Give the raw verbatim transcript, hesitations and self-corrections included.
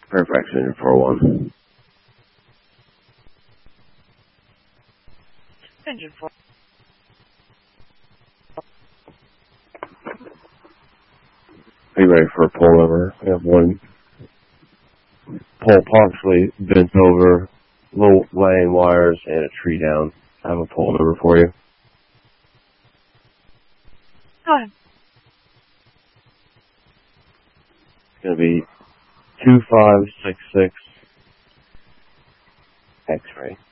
Fairfax Engine four oh one. Engine four. Are you ready for a pullover? We have one pole partially bent over, low laying wires, and a tree down. I have a pullover for you. Go ahead. It's going to be two five six six X-ray.